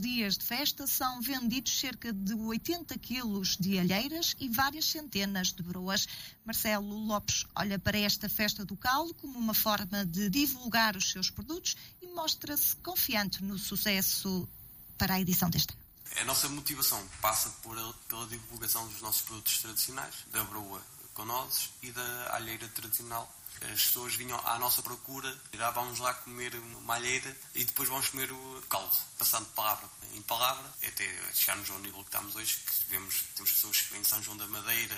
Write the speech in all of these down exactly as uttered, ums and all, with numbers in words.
dias de festa são vendidos cerca de oitenta quilos de alheiras e várias centenas de broas. Marcelo Lopes olha para esta festa do caldo como uma forma de divulgar os seus produtos e mostra-se confiante no sucesso para a edição deste ano. A nossa motivação passa por, pela divulgação dos nossos produtos tradicionais, da broa com nozes e da alheira tradicional. As pessoas vinham à nossa procura, já vamos lá comer uma alheira e depois vamos comer o caldo, passando de palavra em palavra, até chegarmos ao nível que estamos hoje, que vemos, temos pessoas que vêm de São João da Madeira,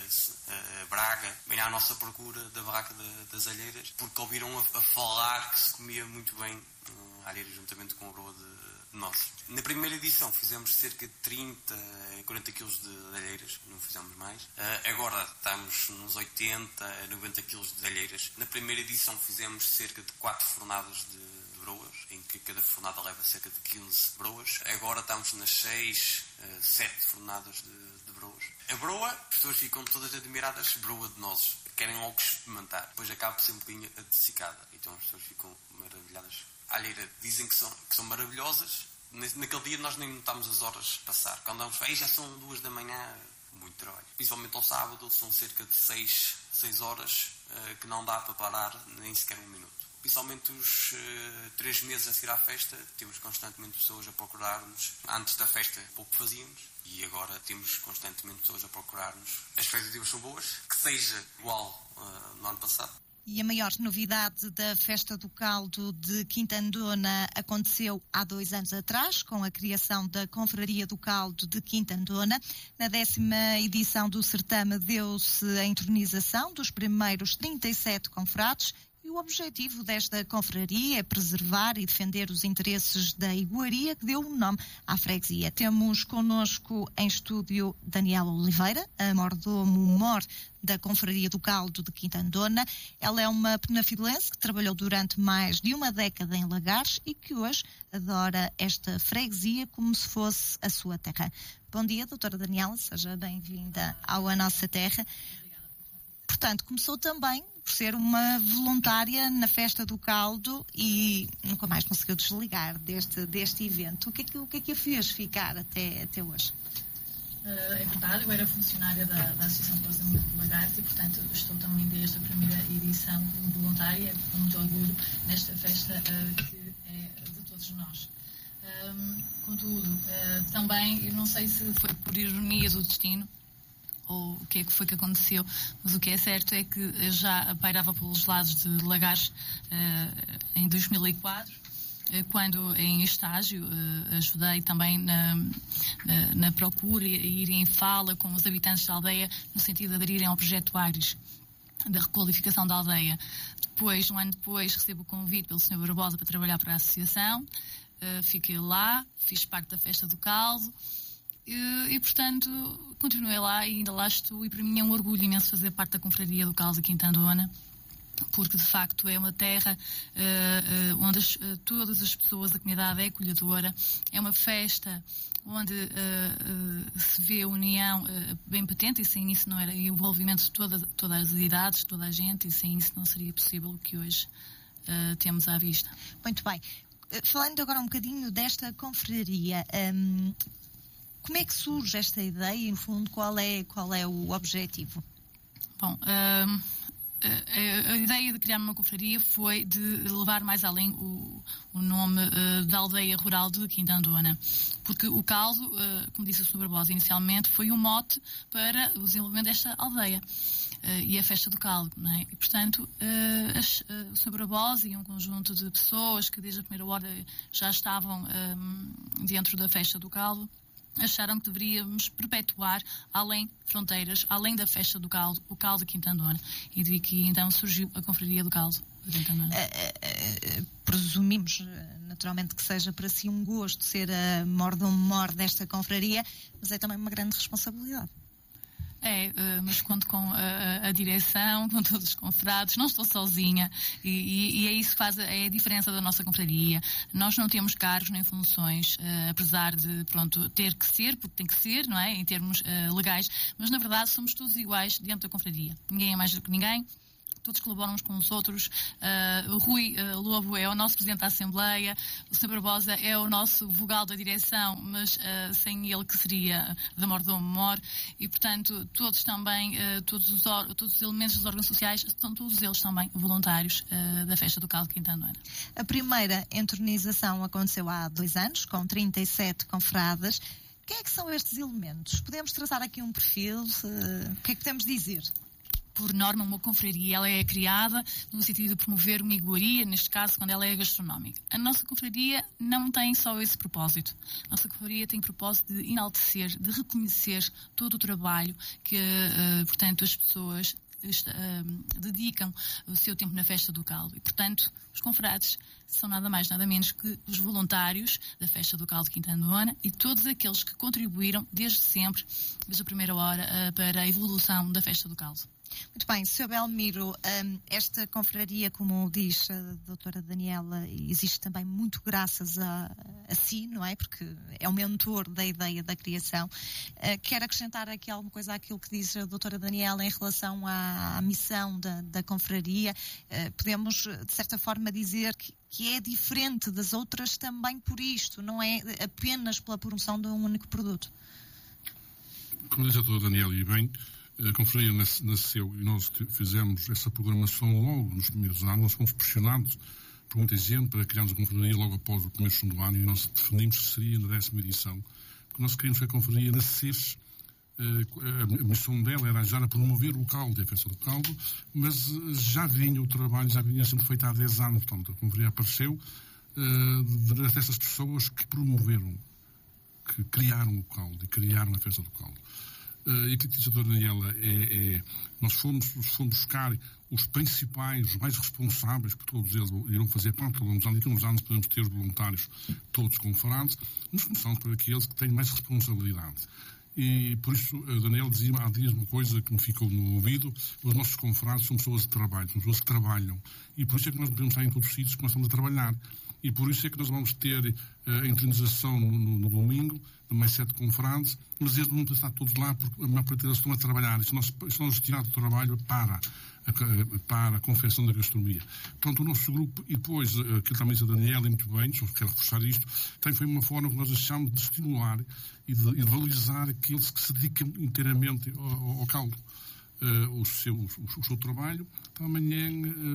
Braga, vêm à nossa procura da barraca das alheiras, porque ouviram a, a falar que se comia muito bem a alheira juntamente com a broa de nozes. Na primeira edição fizemos cerca de trinta, quarenta quilos de alheiras, não fizemos mais. Uh, agora estamos nos oitenta, noventa quilos de alheiras. Na primeira edição fizemos cerca de quatro fornadas de broas, em que cada fornada leva cerca de quinze broas. Agora estamos nas seis, sete fornadas de, de broas. A broa, as pessoas ficam todas admiradas, broa de nozes. Querem logo experimentar. Depois acaba por ser um bocadinho adocicada. Então as pessoas ficam maravilhadas. A alheira dizem que são, que são maravilhosas. Naquele dia nós nem notámos as horas passar. Quando vamos, aí já são duas da manhã, muito trabalho. Principalmente ao sábado, são cerca de seis, seis horas uh, que não dá para parar nem sequer um minuto. Principalmente os uh, três meses a seguir à festa, temos constantemente pessoas a procurar-nos. Antes da festa pouco fazíamos e agora temos constantemente pessoas a procurar-nos. As expectativas são boas, que seja igual uh, no ano passado. E a maior novidade da Festa do Caldo de Quintandona aconteceu há dois anos atrás, com a criação da Confraria do Caldo de Quintandona. Na décima edição do certame deu-se a entronização dos primeiros trinta e sete confrades. E o objetivo desta confraria é preservar e defender os interesses da iguaria que deu o nome à freguesia. Temos connosco em estúdio Daniela Oliveira, a mordomo-mor da Confraria do Caldo de Quintandona. Ela é uma penafilense que trabalhou durante mais de uma década em Lagares e que hoje adora esta freguesia como se fosse a sua terra. Bom dia, doutora Daniela, seja bem-vinda ao A Nossa Terra. Portanto, começou também por ser uma voluntária na Festa do Caldo e nunca mais conseguiu desligar deste, deste evento. O que é que, o que é que a fez ficar até, até hoje? Uh, é verdade, eu era funcionária da, da Associação de Casamento de Lagares e, portanto, estou também desde a primeira edição como voluntária, com muito orgulho, nesta festa uh, que é de todos nós. Um, contudo, uh, também, eu não sei se foi por ironia do destino, ou o que é que foi que aconteceu, mas o que é certo é que já pairava pelos lados de Lagares uh, em dois mil e quatro, uh, quando em estágio uh, ajudei também na, na, na procura e ir em fala com os habitantes da aldeia no sentido de aderirem ao projeto Agres, da requalificação da aldeia. Depois, um ano depois, recebo o convite pelo senhor Barbosa para trabalhar para a associação, uh, fiquei lá, fiz parte da Festa do Caldo, E, e, portanto, continuei lá e ainda lá estou e para mim é um orgulho imenso fazer parte da Confraria do Caldo de Quintandona, porque de facto é uma terra uh, uh, onde as, uh, todas as pessoas da comunidade é acolhedora, é uma festa onde uh, uh, se vê a união uh, bem patente e sem isso não era e o envolvimento de toda, todas as idades, toda a gente, e sem isso não seria possível o que hoje uh, temos à vista. Muito bem. Falando agora um bocadinho desta confraria, um, como é que surge esta ideia e, no fundo, qual é, qual é o objetivo? Bom, um, a, a ideia de criar uma confraria foi de levar mais além o, o nome uh, da aldeia rural de Quintandona, porque o caldo, uh, como disse o senhor Barbosa inicialmente, foi um mote para o desenvolvimento desta aldeia. Uh, e a Festa do Caldo, não é? E, portanto, uh, as, uh, o senhor Barbosa e um conjunto de pessoas que desde a primeira hora já estavam um, dentro da Festa do Caldo, acharam que deveríamos perpetuar além fronteiras, além da Festa do Caldo, o Caldo de Quintandona. E de que então surgiu a Confraria do Caldo de Quintandona. Uh, uh, uh, presumimos, naturalmente, que seja para si um gosto ser a mordomo-mor desta confraria, mas é também uma grande responsabilidade. É, uh, mas conto com a, a direção, com todos os confrados, não estou sozinha e, e, e é isso que faz a, é a diferença da nossa confraria. Nós não temos cargos nem funções, uh, apesar de, pronto, ter que ser, porque tem que ser, não é, em termos uh, legais, mas na verdade somos todos iguais dentro da confraria. Ninguém é mais do que ninguém, todos colaboram uns com os outros. Uh, o Rui uh, Lobo é o nosso Presidente da Assembleia, o senhor Barbosa é o nosso vogal da direção, mas uh, sem ele que seria da Mordomo-Mor, e portanto todos também, uh, todos, os todos os elementos dos órgãos sociais, são todos eles também voluntários uh, da Festa do Caldo de Quintandona. A primeira entronização aconteceu há dois anos, com trinta e sete confrades. Quem é que são estes elementos? Podemos traçar aqui um perfil? Uh, o que é que podemos dizer? Por norma, uma confraria ela é criada no sentido de promover uma iguaria, neste caso, quando ela é gastronómica. A nossa confraria não tem só esse propósito. A nossa confraria tem o propósito de enaltecer, de reconhecer todo o trabalho que, uh, portanto, as pessoas uh, dedicam o seu tempo na Festa do Caldo. E, portanto, os confrades são nada mais, nada menos que os voluntários da Festa do Caldo de Quintandona e todos aqueles que contribuíram desde sempre, desde a primeira hora, uh, para a evolução da Festa do Caldo. Muito bem, senhor Belmiro, esta confraria, como diz a doutora Daniela, existe também muito graças a, a si, não é? Porque é o mentor da ideia da criação. Quer acrescentar aqui alguma coisa àquilo que diz a doutora Daniela em relação à, à missão da, da confraria? Podemos, de certa forma, dizer que, que é diferente das outras também por isto, não é apenas pela promoção de um único produto? Como diz a doutora Daniela, e bem, a confraria nasceu e nós fizemos essa programação logo nos primeiros anos. Nós fomos pressionados por muita gente para criarmos a confraria logo após o primeiro segundo ano, e nós definimos que seria na décima edição, porque nós queríamos que a confraria nascesse. A missão dela era já promover o caldo, a Festa do Caldo, mas já vinha o trabalho, já vinha sendo feito há dez anos. Portanto, a confraria apareceu uh, dessas pessoas que promoveram, que criaram o caldo e criaram a Festa do Caldo. Uh, e aquilo que disse a doutora Daniela é, é nós fomos, fomos buscar os principais, os mais responsáveis, porque todos eles irão fazer parte ao longo dos anos, e que nos anos podemos ter os voluntários todos confrades, mas começamos por aqueles que têm mais responsabilidade. E por isso a Daniela dizia há dias uma coisa que me ficou no ouvido: os nossos confrades são pessoas de trabalho, são pessoas que trabalham, e por isso é que nós podemos estar em todos os sítios que começamos a trabalhar. E por isso é que nós vamos ter uh, a intronização no, no, no domingo, de mais sete confrades, mas eles não vão estar todos lá porque a maior parte deles estão a trabalhar. Isto nós, isto nós tiramos do trabalho para a, para a confecção da gastronomia. Portanto, o nosso grupo, e depois, aquilo que também disse a Daniela, e muito bem, só quero reforçar isto, também foi uma forma que nós achamos de estimular e de, e de valorizar aqueles que se dedicam inteiramente ao, ao caldo. Uh, o, seu, o, o seu trabalho também é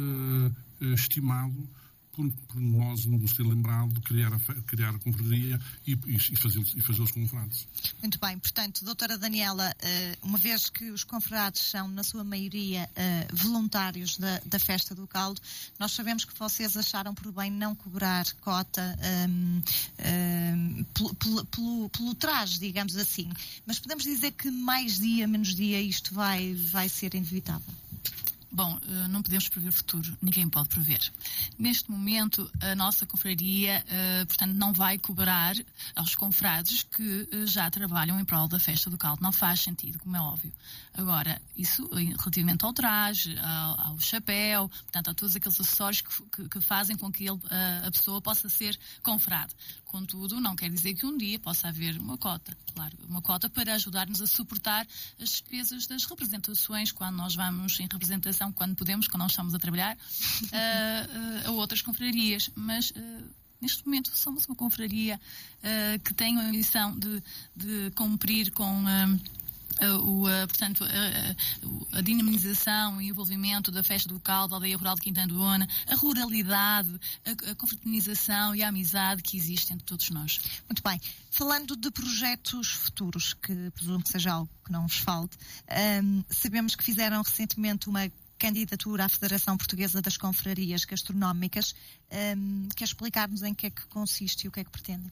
uh, estimado Por, por nós nos ter lembrado de criar a, criar a confraria e, e, e fazê-los e fazê-los confrades. Muito bem, portanto, doutora Daniela, uma vez que os confrades são, na sua maioria, voluntários da, da Festa do Caldo, nós sabemos que vocês acharam por bem não cobrar cota um, um, pelo, pelo, pelo traje, digamos assim. Mas podemos dizer que mais dia, menos dia, isto vai, vai ser inevitável? Bom, não podemos prever o futuro, ninguém pode prever. Neste momento, a nossa confraria, portanto, não vai cobrar aos confrades que já trabalham em prol da Festa do Caldo. Não faz sentido, como é óbvio. Agora, isso relativamente ao traje, ao, ao chapéu, portanto, a todos aqueles acessórios que, que, que fazem com que ele, a, a pessoa possa ser confrade. Contudo, não quer dizer que um dia possa haver uma cota, claro, uma cota para ajudar-nos a suportar as despesas das representações quando nós vamos em representação, quando podemos, quando nós estamos a trabalhar, uh, uh, a outras confrarias. Mas uh, neste momento somos uma confraria uh, que tem a missão de, de cumprir com uh, uh, o, uh, portanto, uh, uh, a dinamização e envolvimento da Festa do Caldo, a aldeia rural de Quintandona, a ruralidade, a, a confraternização e a amizade que existe entre todos nós. Muito bem. Falando de projetos futuros, que presumo que seja algo que não vos falte, um, sabemos que fizeram recentemente uma candidatura à Federação Portuguesa das Confrarias Gastronómicas. Um, quer explicar-nos em que é que consiste e o que é que pretende?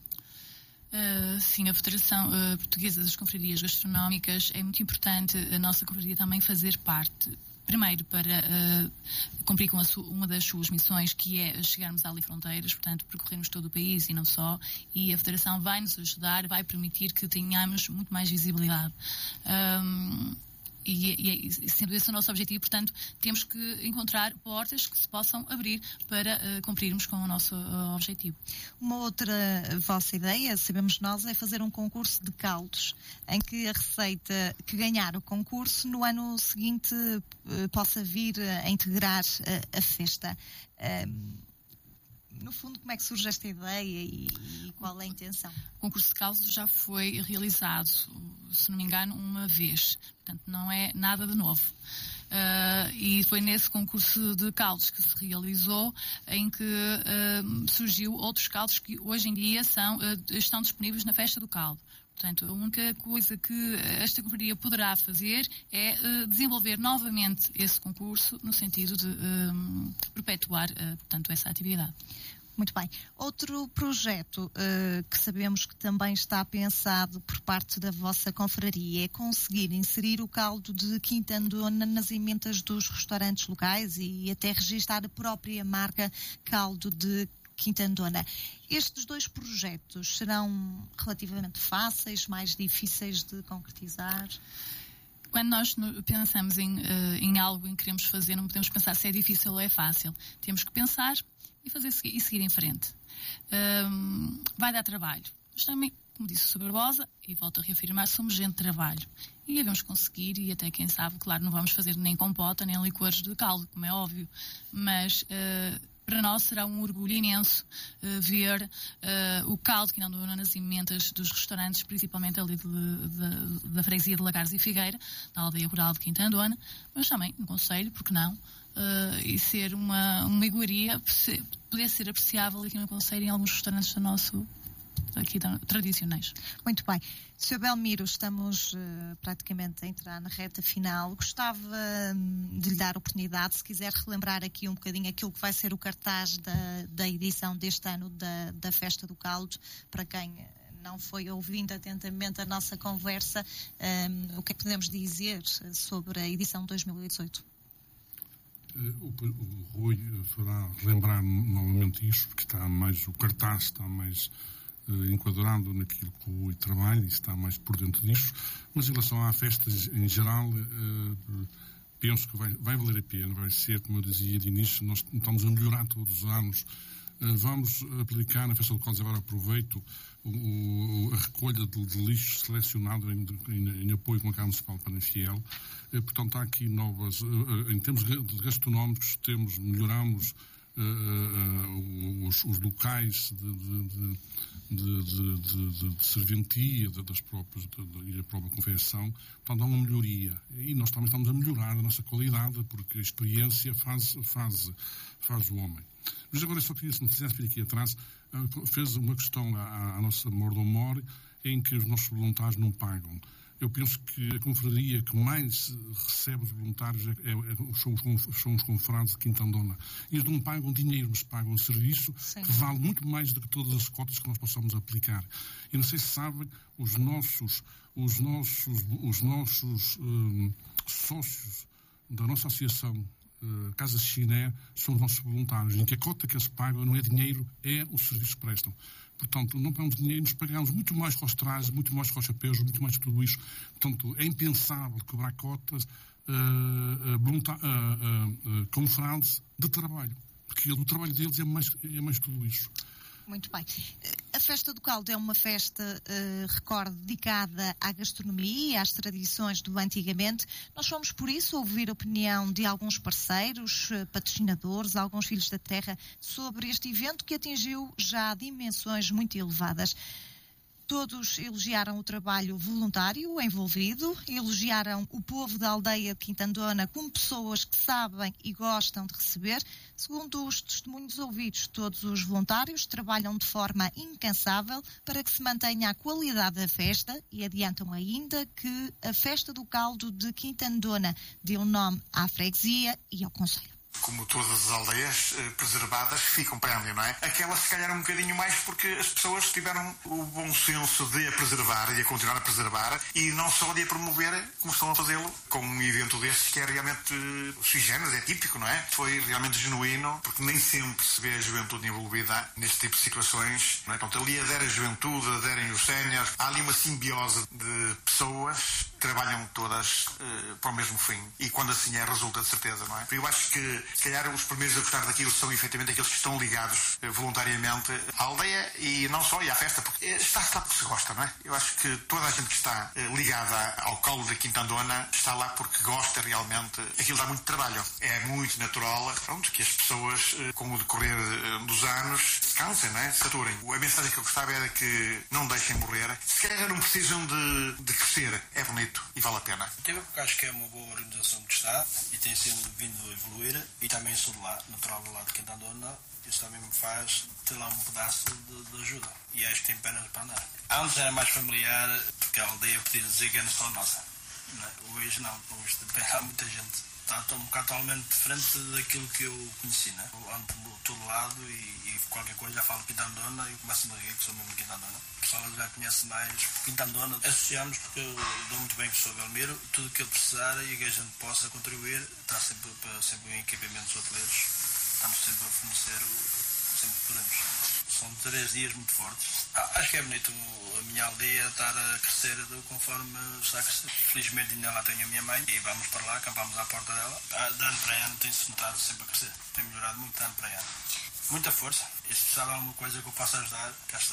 Uh, sim, a Federação uh, Portuguesa das Confrarias Gastronómicas é muito importante a nossa confraria também fazer parte. Primeiro, para uh, cumprir com a su- uma das suas missões, que é chegarmos ali fronteiras, portanto, percorrermos todo o país e não só, e a Federação vai nos ajudar, vai permitir que tenhamos muito mais visibilidade. Um, E, e sendo esse o nosso objetivo, portanto, temos que encontrar portas que se possam abrir para uh, cumprirmos com o nosso uh, objetivo. Uma outra vossa ideia, sabemos nós, é fazer um concurso de caldos, em que a receita que ganhar o concurso no ano seguinte uh, possa vir a integrar uh, a festa. Uh, No fundo, como é que surge esta ideia e, e qual é a intenção? O concurso de caldos já foi realizado, se não me engano, uma vez. Portanto, não é nada de novo. Uh, e foi nesse concurso de caldos que se realizou em que uh, surgiu outros caldos que hoje em dia são, uh, estão disponíveis na Festa do Caldo. Portanto, a única coisa que esta confraria poderá fazer é uh, desenvolver novamente esse concurso no sentido de uh, perpetuar, uh, portanto, essa atividade. Muito bem. Outro projeto uh, que sabemos que também está pensado por parte da vossa confraria é conseguir inserir o caldo de Quintandona nas emendas dos restaurantes locais e até registar a própria marca Caldo de Quintandona. Estes dois projetos serão relativamente fáceis, mais difíceis de concretizar? Quando nós pensamos em, uh, em algo em que queremos fazer, não podemos pensar se é difícil ou é fácil. Temos que pensar e, fazer, e seguir em frente. Um, vai dar trabalho. Mas também, como disse o senhor Barbosa, e volto a reafirmar, somos gente de trabalho. E devemos conseguir, e até quem sabe, claro, não vamos fazer nem compota, nem licores de caldo, como é óbvio. Mas uh, para nós será um orgulho imenso uh, ver uh, o caldo que não nas emendas dos restaurantes, principalmente ali de, de, da freguesia de Lagares e Figueira, da aldeia rural de Quintandona, mas também no concelho, porque não? Uh, e ser uma, uma iguaria, poder ser apreciável aqui no concelho em alguns restaurantes do nosso aqui tradicionais. Muito bem. senhor Belmiro, estamos uh, praticamente a entrar na reta final. Gostava um, de lhe dar a oportunidade, se quiser relembrar aqui um bocadinho aquilo que vai ser o cartaz da, da edição deste ano da, da Festa do Caldo, para quem não foi ouvindo atentamente a nossa conversa, um, o que é que podemos dizer sobre a edição de dois mil e dezoito? O, o Rui fará relembrar novamente isto, porque está mais, o cartaz está mais uh, enquadrado naquilo que o Rui trabalha e está mais por dentro disto, mas em relação à festa em geral, uh, penso que vai, vai valer a pena, vai ser, como eu dizia de início, nós estamos a melhorar todos os anos. Uh, vamos aplicar na Festa do Caldo, agora aproveito, o, o, a recolha de, de lixo selecionado em, em, em apoio com a Câmara Municipal de Penafiel. Uh, portanto, há aqui novas, uh, uh, em termos de gastronómicos, temos, melhoramos uh, uh, os, os locais de, de, de, de, de, de, de serventia de, das próprias, de, de, e a própria confecção. Portanto, há uma melhoria. E nós também estamos a melhorar a nossa qualidade, porque a experiência faz, faz, faz o homem. Mas agora eu só queria, se me fizesse vir aqui atrás, fez uma questão à, à nossa Mordomor, em que os nossos voluntários não pagam. Eu penso que a confraria que mais recebe os voluntários é, é, é, são, os, são os confrades de Quintandona. Eles não pagam dinheiro, mas pagam um serviço Sim. que vale muito mais do que todas as cotas que nós possamos aplicar. E não sei se sabem, os nossos, os nossos, os nossos um, sócios da nossa associação Uh, Casa Chiné são os nossos voluntários, em que a cota que eles pagam não é dinheiro, é o serviço que prestam. Portanto, não pagamos dinheiro, nos pagamos muito mais com os trajes, muito mais com os chapéus, muito mais tudo isso. Portanto, é impensável cobrar cotas uh, uh, uh, uh, uh, confrades de trabalho, porque o trabalho deles é mais, é mais tudo isso. Muito bem. A Festa do Caldo é uma festa, uh, recordo, dedicada à gastronomia e às tradições do antigamente. Nós fomos, por isso, ouvir a opinião de alguns parceiros, uh, patrocinadores, alguns filhos da terra, sobre este evento que atingiu já dimensões muito elevadas. Todos elogiaram o trabalho voluntário envolvido, elogiaram o povo da aldeia de Quintandona como pessoas que sabem e gostam de receber. Segundo os testemunhos ouvidos, todos os voluntários trabalham de forma incansável para que se mantenha a qualidade da festa e adiantam ainda que a Festa do Caldo de Quintandona deu nome à freguesia e ao concelho. Como todas as aldeias eh, preservadas ficam para ali, não é? Aquela se calhar um bocadinho mais porque as pessoas tiveram o bom senso de a preservar e a continuar a preservar e não só de a promover como estão a fazê-lo com um evento destes que é realmente uh, sui generis, é típico, não é? Foi realmente genuíno, porque nem sempre se vê a juventude envolvida neste tipo de situações, não é? Portanto, ali aderem a juventude, aderem os séniores, há ali uma simbiose de pessoas trabalham todas uh, para o mesmo fim. E quando assim é, resulta de certeza, não é? Eu acho que, se calhar, os primeiros a gostar daquilo são efetivamente aqueles que estão ligados uh, voluntariamente à aldeia e não só, e à festa, porque uh, está-se lá porque se gosta, não é? Eu acho que toda a gente que está uh, ligada ao caule da Quintandona está lá porque gosta realmente. Aquilo dá muito trabalho. É muito natural, pronto, que as pessoas, uh, com o decorrer uh, dos anos, se cansem, não é? Se saturem. A mensagem que eu gostava era que não deixem morrer. Se calhar não precisam de, de crescer. É bonito e vale a pena. Até porque acho que é uma boa organização que está e tem sido vindo a evoluir, e também sou de lá, natural do lado de Quintandona. Isso também me faz ter lá um pedaço de, de ajuda. E acho que tem pernas para andar. Antes era mais familiar, porque a aldeia podia dizer que era só nossa. Não é? Hoje não, hoje depende, há muita gente. Está um bocado totalmente diferente daquilo que eu conheci, né? Eu ando por todo lado e, e qualquer coisa já falo Quintandona e começo a me rir que sou mesmo Quintandona. O pessoal já conhece mais Quintandona. Associamos porque eu dou muito bem que sou Belmiro. Tudo que ele precisar e que a gente possa contribuir, está sempre, sempre em equipamentos hoteleiros. Estamos sempre a fornecer o sempre que podemos. São três dias muito fortes. Ah, acho que é bonito a minha aldeia estar a crescer conforme está a crescer. Felizmente ainda lá tenho a minha mãe e vamos para lá, acampamos à porta dela. Ah, de ano para ano tem-se notado sempre a crescer. Tem melhorado muito de ano para ano. Muita força. E se precisar de alguma coisa que eu possa ajudar, cá estou.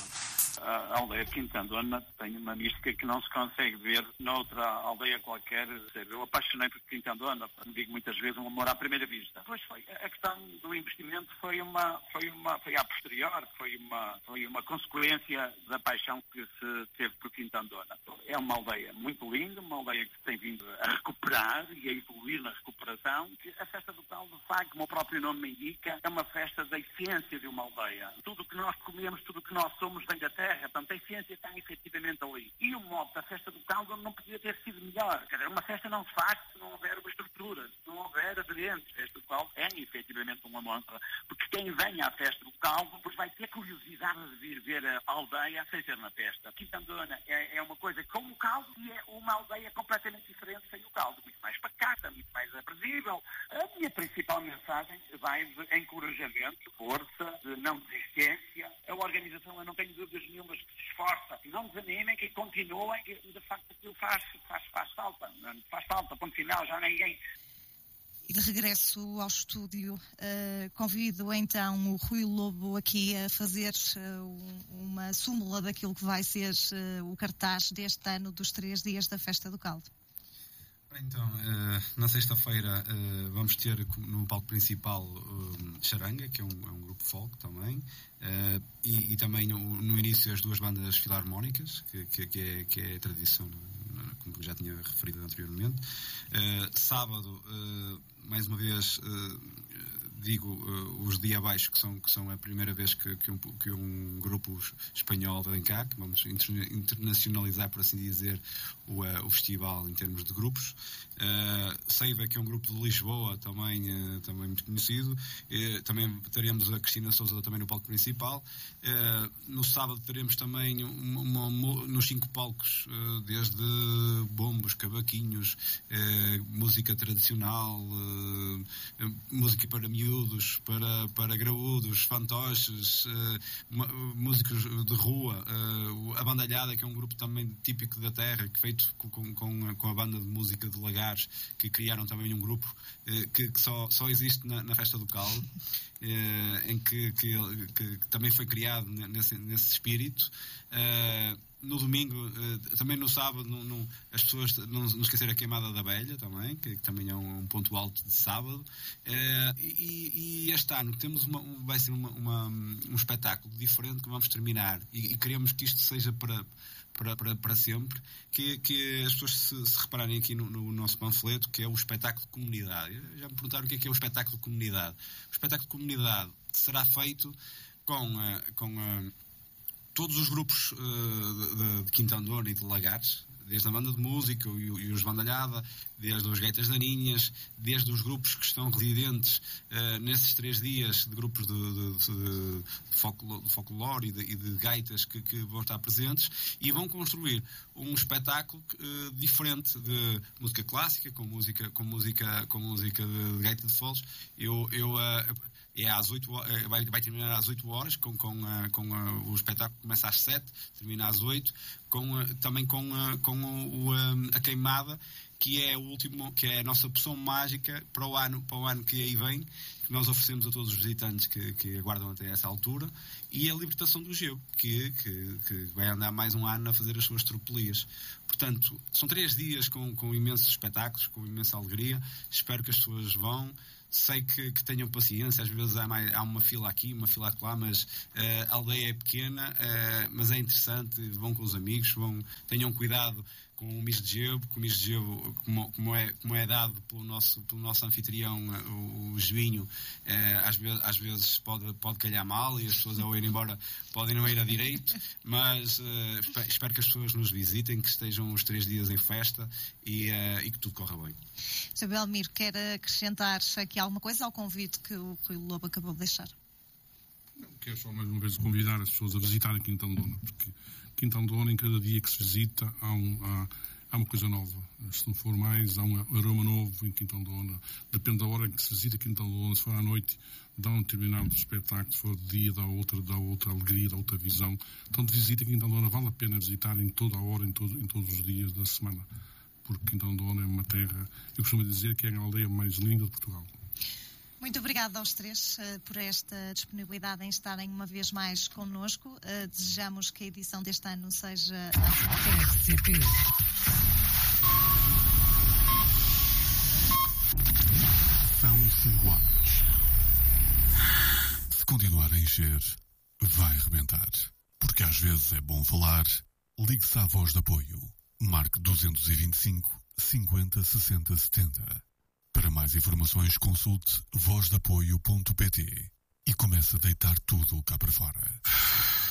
A aldeia de Quintandona tem uma mística que não se consegue ver noutra aldeia qualquer. Eu apaixonei por Quintandona, como digo muitas vezes, um amor à primeira vista. Pois foi. A questão do investimento foi uma, foi uma, foi a posterior, foi uma, foi uma consequência da paixão que se teve por Quintandona. É uma aldeia muito linda, uma aldeia que tem vindo a recuperar e a evoluir na recuperação. A festa do Caldo, de facto, como o próprio nome me indica, é uma festa da essência de uma aldeia. Tudo o que nós comemos, tudo o que nós somos vem da terra. Portanto, a essência está efetivamente ali. E o modo da festa do Caldo não podia ter sido melhor. Quer dizer, uma festa não se faz se não houver uma estrutura, se não houver aderentes. A festa do Caldo é efetivamente uma mostra, porque quem vem à festa do Caldo pois vai ter curiosidade de vir ver a aldeia sem ser na festa. Quintandona é, é uma coisa com o Caldo e é uma aldeia completamente diferente sem o Caldo. Muito mais pacata, muito mais aprazível. A minha principal mensagem vai de encorajamento, força, de não desistência. A organização, eu não tenho dúvidas nenhuma que se esforça, não desanimem, que continuem, e de facto aquilo faz, faz, faz falta, faz falta, ponto final, já ninguém. E de regresso ao estúdio, uh, convido então o Rui Lobo aqui a fazer uh, uma súmula daquilo que vai ser uh, o cartaz deste ano dos três dias da Festa do Caldo. Então, uh, na sexta-feira uh, vamos ter no palco principal uh, Charanga, que é um, é um grupo folk também, uh, e, e também no, no início as duas bandas filarmónicas, que, que, que, é, que é a tradição, como já tinha referido anteriormente. Uh, sábado, uh, mais uma vez, uh, digo uh, os Diabaixo, que são, que são a primeira vez que, que, um, que um grupo espanhol vem cá, que vamos internacionalizar, por assim dizer, o, uh, o festival em termos de grupos. Uh, Seiva, que é um grupo de Lisboa, também, uh, também muito conhecido. Uh, também teremos a Cristina Souza também no palco principal. Uh, no sábado teremos também uma, uma, nos cinco palcos, uh, desde bombos, cavaquinhos, uh, música tradicional, uh, música para miúdos, para, para graúdos, fantoches, uh, músicos de rua, uh, a Bandalhada, que é um grupo também típico da terra, que feito com, com, com a banda de música de Lagares, que criaram também um grupo uh, que, que só, só existe na, na Festa do Caldo, uh, em que, que, que, que também foi criado nesse, nesse espírito. Uh, no domingo, uh, também no sábado, no, no, as pessoas não, não esquecerem a Queimada da Abelha também, que, que também é um, um ponto alto de sábado. Uh, e, e este ano temos uma, um, vai ser uma, uma, um espetáculo diferente que vamos terminar, e, e queremos que isto seja para Para, para, para sempre, que, que as pessoas se, se repararem aqui no, no nosso panfleto, que é o espetáculo de comunidade. Já me perguntaram o que é que é o espetáculo de comunidade. O espetáculo de comunidade será feito com, uh, com uh, todos os grupos uh, de, de Quintandona e de Lagares, desde a banda de música e, e os Bandalhada, desde os Gaitas Daninhas, desde os grupos que estão residentes uh, nesses três dias, de grupos de, de, de, de, folclore, de folclore e de, e de gaitas que, que vão estar presentes, e vão construir um espetáculo uh, diferente de música clássica, com música, com música, com música de, de gaita de foles. Eu, eu uh, é às oito, vai, vai terminar às oito horas, com, com, uh, com uh, o espetáculo começa às sete, termina às oito, com, uh, também com, uh, com o, o, um, a queimada, que é o último, que é a nossa poção mágica para o ano, para o ano que aí vem, que nós oferecemos a todos os visitantes que, que aguardam até essa altura, e a libertação do gelo, que, que, que vai andar mais um ano a fazer as suas tropelias. Portanto, são três dias com, com imensos espetáculos, com imensa alegria. Espero que as pessoas vão. Sei que, que tenham paciência, às vezes há, mais, há uma fila aqui, uma fila lá, mas uh, a aldeia é pequena, uh, mas é interessante, vão com os amigos, vão, tenham cuidado com o misto de gelo, porque o misto de gelo, como, como, é, como é dado pelo nosso, pelo nosso anfitrião, o, o gelinho, uh, às, vezes, às vezes pode, pode calhar mal e as pessoas ao ir embora podem não ir a direito, mas uh, espero, espero que as pessoas nos visitem, que estejam os três dias em festa e, uh, e que tudo corra bem. senhor Belmiro, quer acrescentar aqui alguma coisa ao convite que o Rui Lobo acabou de deixar? Não, quero só mais uma vez convidar as pessoas a visitarem Quintão de Ona, porque Quintão de Ona, em cada dia que se visita, há, um, há, há uma coisa nova. Se não for mais, há um aroma novo em Quintão de Ona. Depende da hora em que se visita Quintão de Ona. Se for à noite, dá um determinado espetáculo. Se for de dia, dá outra, dá outra alegria, dá outra visão. Então, de visita Quintão de Ona, vale a pena visitar em toda a hora, em, todo, em todos os dias da semana. Porque Quintão de Ona é uma terra, eu costumo dizer que é a aldeia mais linda de Portugal. Muito obrigada aos três uh, por esta disponibilidade em estarem uma vez mais connosco. Uh, desejamos que a edição deste ano seja a R C P. São cinco anos. Se continuar a encher, vai rebentar. Porque às vezes é bom falar. Ligue-se à Voz de Apoio. Marque dois vinte e cinco, cinquenta, sessenta, setenta. Para mais informações, consulte voz de apoio ponto pt e comece a deitar tudo cá para fora.